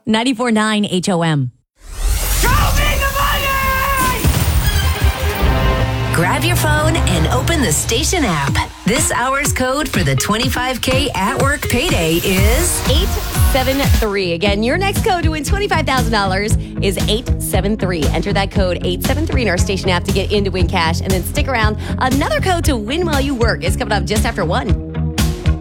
94.9 HOM. Grab your phone and open the station app. This hour's code for the 25K at work payday is 873. Again, your next code to win $25,000 is 873. Enter that code 873 in our station app to get in to win cash, and then stick around. Another code to win while you work is coming up just after 1.